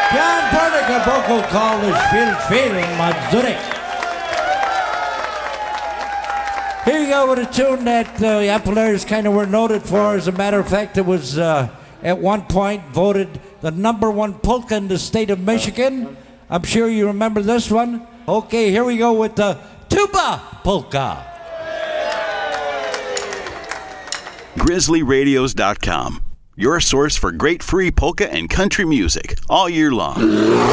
Jan Vernica vocal called is Feeling Mazurek. Here you go with a tune that the Appalachians kind of were noted for. As a matter of fact, it was at one point voted the #1 polka in the state of Michigan. I'm sure you remember this one. Okay, here we go with the Tuba Polka. GrizzlyRadios.com, your source for great free polka and country music all year long.